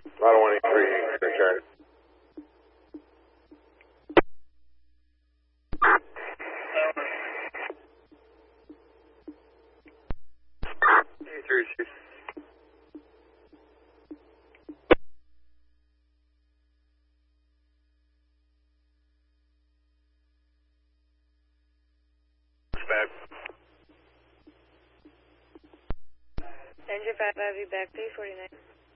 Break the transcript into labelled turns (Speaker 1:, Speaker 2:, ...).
Speaker 1: Model 183, return.
Speaker 2: Danger 5, I'll be back 349.